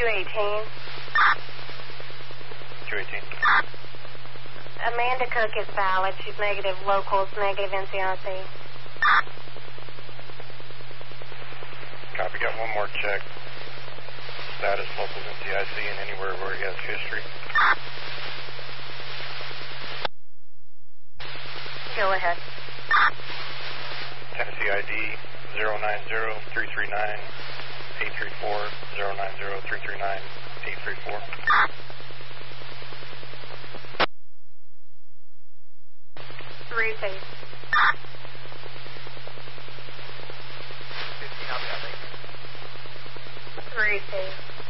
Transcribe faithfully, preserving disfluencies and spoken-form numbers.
two eighteen. two eighteen. Amanda Cook is valid. She's negative locals, negative N C I C. Copy, got one more check. Status locals N C I C and anywhere where he has history. Go ahead. Tennessee I D zero nine zero three three nine eight three four, zero nine zero three three nine eight three four. Receive. fifteen, I'll be out later. Receive.